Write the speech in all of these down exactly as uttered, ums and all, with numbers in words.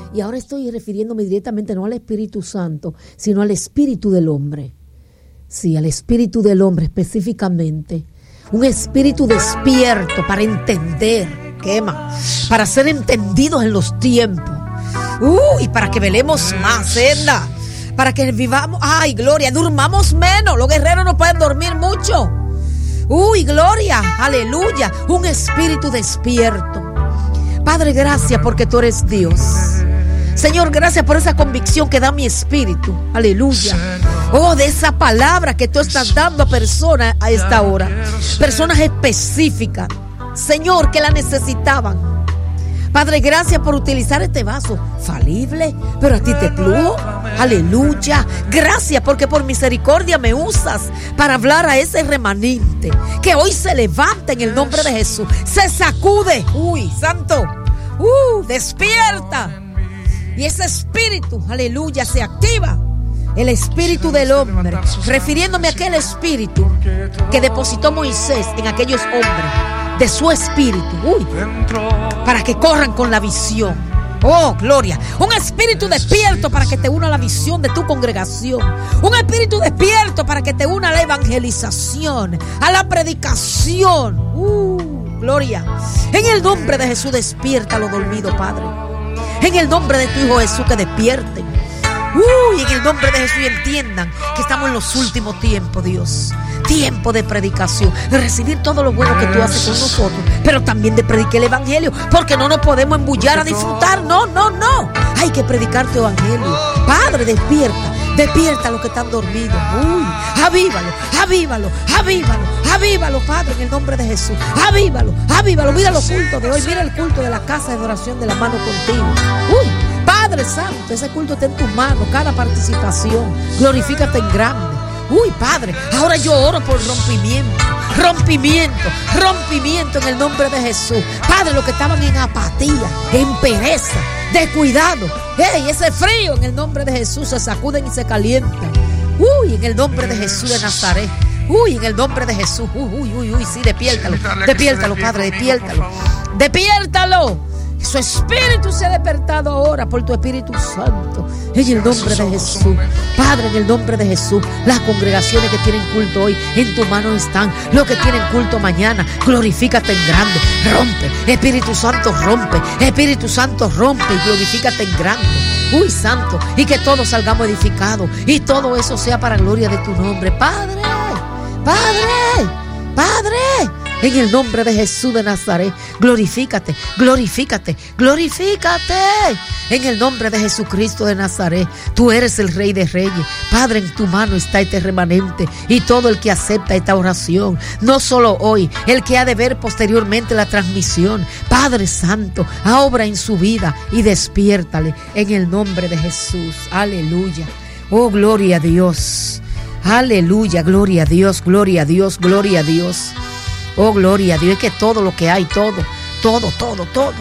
Y ahora estoy refiriéndome directamente no al Espíritu Santo, sino al espíritu del hombre. Sí, al espíritu del hombre específicamente. Un espíritu despierto para entender, quema, para ser entendidos en los tiempos. Uh, y para que velemos más, ¿verdad? Para que vivamos, ay, gloria, durmamos menos. Los guerreros no pueden dormir mucho. Uy, gloria, aleluya. Un espíritu despierto. Padre, gracias porque tú eres Dios. Señor, gracias por esa convicción que da mi espíritu. Aleluya. Oh, de esa palabra que tú estás dando a personas a esta hora. Personas específicas. Señor, que la necesitaban. Padre, gracias por utilizar este vaso falible, pero a ti te plugo. Aleluya. Gracias porque por misericordia me usas para hablar a ese remanente que hoy se levanta en el nombre de Jesús. Se sacude. Uy, santo. Uh, despierta. Y ese espíritu, aleluya, se activa. El espíritu del hombre, refiriéndome a aquel espíritu que depositó Moisés en aquellos hombres, de su espíritu, uy, para que corran con la visión. Oh, gloria. Un espíritu despierto para que te una a la visión de tu congregación. Un espíritu despierto para que te una a la evangelización, a la predicación. Uh, gloria. En el nombre de Jesús, despierta lo dormido, Padre. En el nombre de tu Hijo Jesús, que despierten. Uy, en el nombre de Jesús, y entiendan que estamos en los últimos tiempos, Dios. Tiempo de predicación, de recibir todo lo bueno que tú haces con nosotros, pero también de predicar el evangelio, porque no nos podemos embullar a disfrutar. No, no, no. Hay que predicar tu evangelio. Padre, despierta. Despierta a los que están dormidos. Uy, avívalo, avívalo, avívalo, avívalo, Padre, en el nombre de Jesús. Avívalo, avívalo. Mira los cultos de hoy. Mira el culto de la casa de adoración de la mano contigo. Uy, Padre Santo, ese culto está en tus manos, cada participación. Glorifícate en grande. Uy, Padre, ahora yo oro por rompimiento, rompimiento, rompimiento en el nombre de Jesús. Padre, los que estaban en apatía, en pereza, descuidado, hey, ese frío en el nombre de Jesús se sacuden y se calientan. Uy, en el nombre de Jesús de Nazaret. Uy, en el nombre de Jesús. Uy, uy, uy, uy, sí, despiértalo, despiértalo, Padre, despiértalo, despiértalo. Su espíritu se ha despertado ahora por tu Espíritu Santo. En el nombre de Jesús. Padre, en el nombre de Jesús. Las congregaciones que tienen culto hoy, en tu mano están. Los que tienen culto mañana, glorifícate en grande. Rompe, Espíritu Santo, rompe. Espíritu Santo, rompe y glorifícate en grande. Uy, Santo, y que todos salgamos edificados. Y todo eso sea para gloria de tu nombre. Padre, Padre, Padre. En el nombre de Jesús de Nazaret, glorifícate, glorifícate, glorifícate. En el nombre de Jesucristo de Nazaret, tú eres el Rey de Reyes. Padre, en tu mano está este remanente y todo el que acepta esta oración, no solo hoy, el que ha de ver posteriormente la transmisión. Padre Santo, obra en su vida y despiértale en el nombre de Jesús. Aleluya. Oh, gloria a Dios. Aleluya, gloria a Dios, gloria a Dios, gloria a Dios. Oh, gloria a Dios, es que todo lo que hay, todo, todo, todo, todo.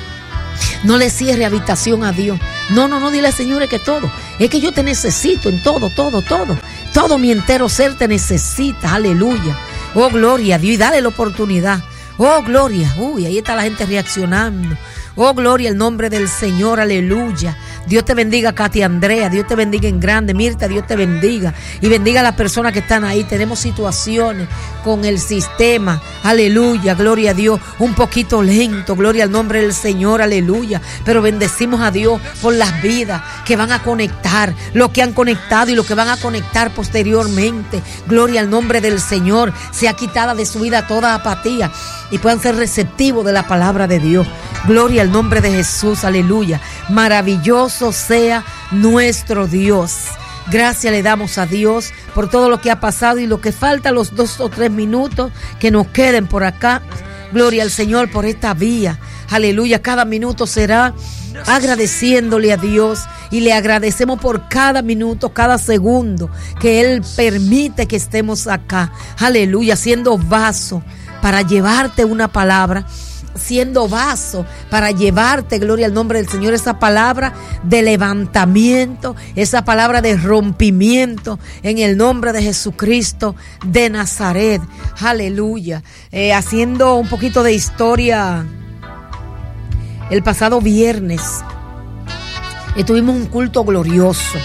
No le cierre habitación a Dios. No, no, no, dile, señores, que todo. Es que yo te necesito en todo, todo, todo. Todo mi entero ser te necesita, aleluya. Oh, gloria a Dios, y dale la oportunidad. Oh, gloria, uy, ahí está la gente reaccionando. Oh, gloria al nombre del Señor, aleluya. Dios te bendiga, Katy Andrea. Dios te bendiga en grande. Mirta, Dios te bendiga. Y bendiga a las personas que están ahí. Tenemos situaciones con el sistema. Aleluya, gloria a Dios. Un poquito lento, gloria al nombre del Señor, aleluya. Pero bendecimos a Dios por las vidas que van a conectar. Los que han conectado y los que van a conectar posteriormente. Gloria al nombre del Señor. Sea quitada de su vida toda apatía y puedan ser receptivos de la palabra de Dios. Gloria al nombre de Jesús, aleluya. Maravilloso sea nuestro Dios. Gracias le damos a Dios por todo lo que ha pasado y lo que falta, los dos o tres minutos que nos queden por acá. Gloria al Señor por esta vía. Aleluya, cada minuto será agradeciéndole a Dios y le agradecemos por cada minuto, cada segundo que Él permite que estemos acá. Aleluya, siendo vaso para llevarte una palabra, siendo vaso para llevarte, gloria al nombre del Señor, esa palabra de levantamiento, esa palabra de rompimiento en el nombre de Jesucristo de Nazaret. Aleluya. Eh, haciendo un poquito de historia, el pasado viernes Eh, tuvimos un culto glorioso.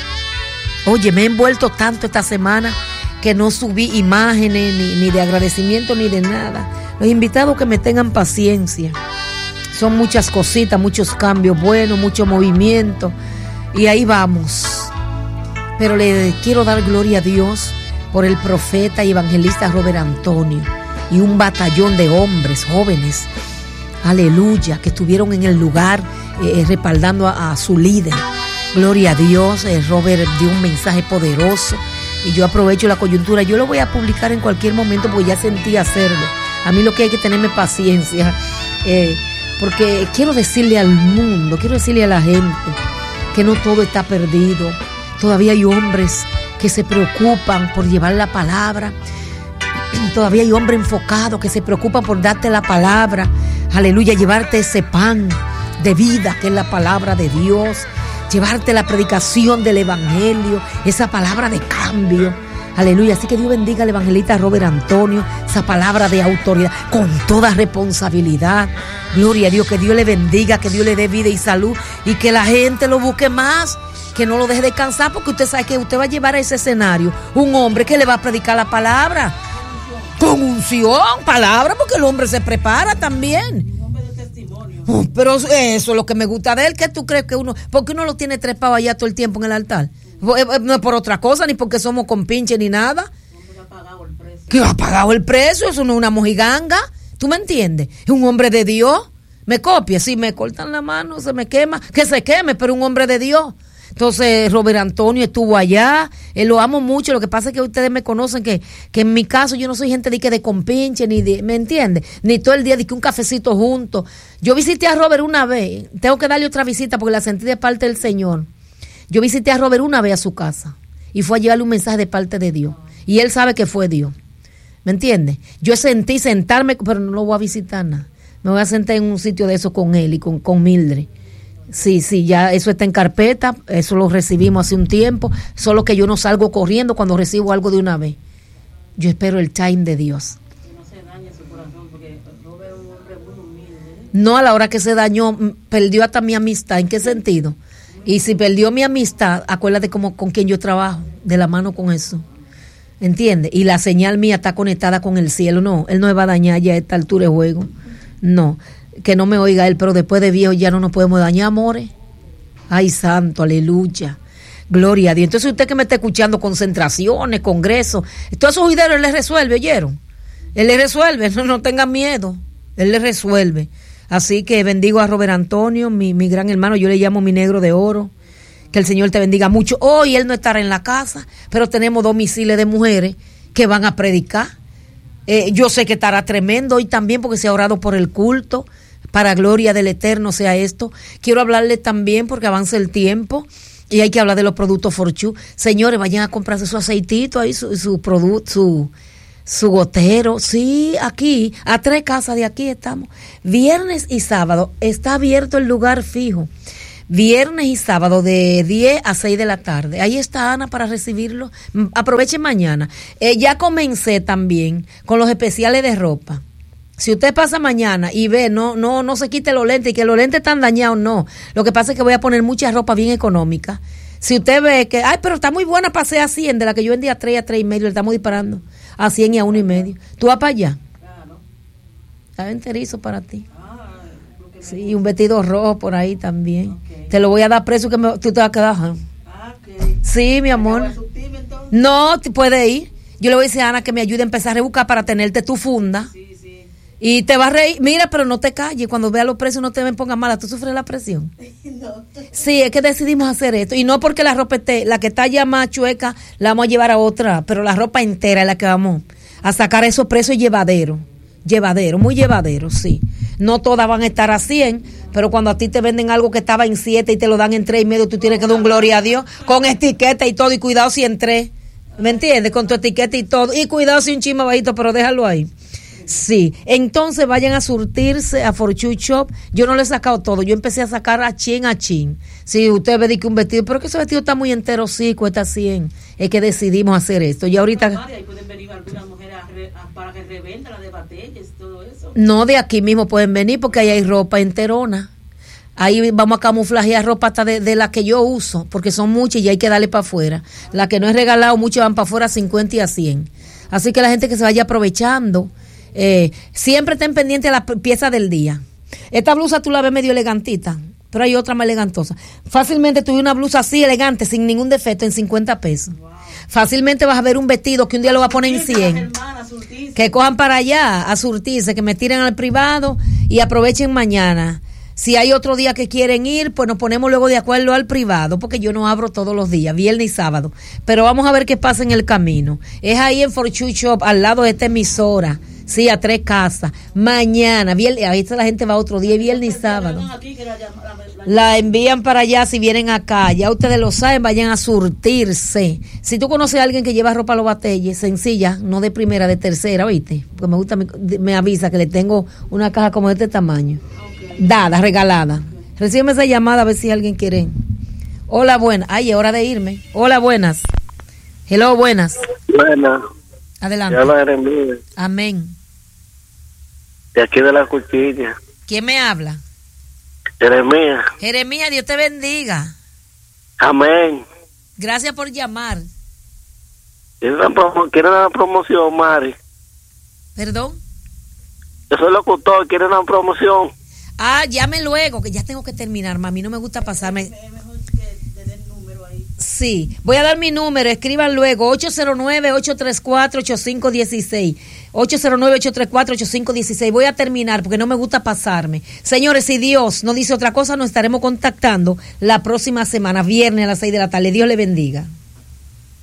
Oye, me he envuelto tanto esta semana que no subí imágenes ni, ni de agradecimiento ni de nada. Los invitados que me tengan paciencia. Son muchas cositas, muchos cambios buenos, mucho movimiento. Y ahí vamos. Pero le quiero dar gloria a Dios por el profeta y evangelista Robert Antonio y un batallón de hombres jóvenes, aleluya, que estuvieron en el lugar eh, respaldando a, a su líder. Gloria a Dios. eh, Robert dio un mensaje poderoso y yo aprovecho la coyuntura. Yo lo voy a publicar en cualquier momento porque ya sentí hacerlo. A mí lo que hay que tenerme paciencia, eh, porque quiero decirle al mundo, quiero decirle a la gente que no todo está perdido. Todavía hay hombres que se preocupan por llevar la palabra. Todavía hay hombres enfocados que se preocupan por darte la palabra. Aleluya, llevarte ese pan de vida que es la palabra de Dios. Llevarte la predicación del evangelio, esa palabra de cambio. Aleluya, así que Dios bendiga al evangelista Robert Antonio, esa palabra de autoridad, con toda responsabilidad. Gloria a Dios, que Dios le bendiga, que Dios le dé vida y salud y que la gente lo busque más. Que no lo deje descansar, porque usted sabe que usted va a llevar a ese escenario un hombre que le va a predicar la palabra con unción, palabra, porque el hombre se prepara también. Un hombre de testimonio. Oh, pero eso es lo que me gusta de él. ¿Qué tú crees que uno, porque uno lo tiene trepado allá todo el tiempo en el altar? No es por otra cosa, ni porque somos compinche ni nada. El hombre ha pagado el precio. ¿Qué ha pagado el precio? Eso no es una mojiganga. ¿Tú me entiendes? Es un hombre de Dios. Me copia, si me cortan la mano, se me quema, que se queme, pero un hombre de Dios. Entonces Robert Antonio estuvo allá, eh, lo amo mucho. Lo que pasa es que ustedes me conocen que, que en mi caso yo no soy gente de que de compinche, ni de, ¿me entiendes? Ni todo el día de que un cafecito juntos. Yo visité a Robert una vez, tengo que darle otra visita porque la sentí de parte del Señor. Yo visité a Robert una vez a su casa y fue a llevarle un mensaje de parte de Dios. Y él sabe que fue Dios, ¿me entiendes? Yo sentí sentarme, pero no lo voy a visitar nada. Me voy a sentar en un sitio de eso con él y con, con Mildred. Sí, sí, ya eso está en carpeta, eso lo recibimos hace un tiempo, solo que yo no salgo corriendo cuando recibo algo de una vez. Yo espero el time de Dios. No se daña su corazón, porque no veo un hombre muy humilde. No, a la hora que se dañó, perdió hasta mi amistad. ¿En qué sentido? Y si perdió mi amistad, acuérdate como con quien yo trabajo, de la mano con eso. ¿Entiendes? Y la señal mía está conectada con el cielo. No, él no me va a dañar ya a esta altura de juego. No. Que no me oiga él, pero después de viejo ya no nos podemos dañar, amores. Ay, santo, aleluya. Gloria a Dios. Entonces usted que me está escuchando, concentraciones, congresos, todos esos juideros él les resuelve, ¿oyeron? Él les resuelve, no, no tengan miedo. Él les resuelve. Así que bendigo a Robert Antonio, mi, mi gran hermano, yo le llamo mi negro de oro. Que el Señor te bendiga mucho. Hoy él no estará en la casa, pero tenemos dos misiles de mujeres que van a predicar. Eh, yo sé que estará tremendo hoy también porque se ha orado por el culto. Para gloria del Eterno sea esto. Quiero hablarle también porque avanza el tiempo y hay que hablar de los productos Fortune. Señores, vayan a comprarse su aceitito ahí, su, su producto, su, su gotero. Sí, aquí, a tres casas de aquí estamos. Viernes y sábado está abierto el lugar fijo. Viernes y sábado de diez a seis de la tarde. Ahí está Ana para recibirlo. Aprovechen mañana. Eh, ya comencé también con los especiales de ropa. Si usted pasa mañana y ve, no no no se quite los lentes, y que los lentes están dañados, no. Lo que pasa es que voy a poner mucha ropa bien económica. Si usted ve que, ay, pero está muy buena para ser a cien, de la que yo vendía a tres, a tres y medio, le estamos disparando a cien y a uno y medio. ¿Tú vas para allá? Claro. Está enterizo para ti. Ah, sí, un vestido rojo por ahí también. Okay. Te lo voy a dar precio que me, tú te vas a quedar. Ah, okay. Sí, mi amor. No, te puede ir. Yo le voy a decir a Ana que me ayude a empezar a rebuscar para tenerte tu funda. Sí. Y te va a reír, mira, pero no te calles, cuando vea los precios no te me pongas mala, tú sufres la presión. No. Sí, es que decidimos hacer esto, y no porque la ropa esté, la que está ya más chueca, la vamos a llevar a otra, pero la ropa entera es la que vamos a sacar esos precios llevaderos, llevaderos, muy llevaderos, sí. No todas van a estar a cien, pero cuando a ti te venden algo que estaba en siete y te lo dan en tres y medio, tú tienes que dar un gloria a Dios, con etiqueta y todo, y cuidado si en tres, ¿me entiendes? Con tu etiqueta y todo, y cuidado si un chisme bajito, pero déjalo ahí. Sí, entonces vayan a surtirse a Fortune Shop. Yo no le he sacado todo, yo empecé a sacar a chin a chin. Si sí, usted ve que un vestido, pero que ese vestido está muy entero, sí, cuesta cien. Es que decidimos hacer esto. Y ahorita... No, ahí pueden venir algunas mujeres a re, a, para que revenda la de batallas, todo eso. No, de aquí mismo pueden venir porque ahí hay ropa enterona. Ahí vamos a camuflajear ropa hasta de, de la que yo uso, porque son muchas y hay que darle para afuera. La que no es regalado, muchos van para afuera a cincuenta y a cien. Así que la gente que se vaya aprovechando, eh, siempre estén pendientes de la pieza del día. Esta blusa tú la ves medio elegantita, pero hay otra más elegantosa. Fácilmente tuve una blusa así elegante, sin ningún defecto, en cincuenta pesos. Fácilmente vas a ver un vestido que un día lo va a poner en cien. Que cojan para allá a surtirse, que me tiren al privado y aprovechen mañana. Si hay otro día que quieren ir, pues nos ponemos luego de acuerdo al privado, porque yo no abro todos los días, viernes y sábado. Pero vamos a ver qué pasa en el camino. Es ahí en Fortune Shop, al lado de esta emisora. Sí, a tres casas. Mañana, viernes, ahí está la gente va otro día, viernes y sábado. La envían para allá si vienen acá. Ya ustedes lo saben, vayan a surtirse. Si tú conoces a alguien que lleva ropa a los batalles, sencilla, no de primera, de tercera, ¿oíste? Porque me gusta, me, me avisa que le tengo una caja como de este tamaño. Okay. Dada, regalada. Recíbeme esa llamada a ver si alguien quiere. Hola, buenas. Ay, es hora de irme. Hola, buenas. Hello, buenas. Buenas. Adelante. Hola, Jeremías. Amén. De aquí de la cuchilla. ¿Quién me habla? Jeremías. Jeremías, Dios te bendiga. Amén. Gracias por llamar. ¿Quiere una, promo- ¿quiere una promoción, Mari? ¿Perdón? Yo soy locutor, ¿quiere una promoción? Ah, llame luego, que ya tengo que terminar, mami, no me gusta pasarme. Es mejor que te den el número ahí. Sí, voy a dar mi número, escriban luego, ocho cero nueve, ocho tres cuatro, ocho cinco uno seis. ocho cero nueve, ocho tres cuatro, ocho cinco uno seis. Voy a terminar porque no me gusta pasarme. Señores, si Dios no dice otra cosa, nos estaremos contactando la próxima semana, viernes a las seis de la tarde. Dios le bendiga.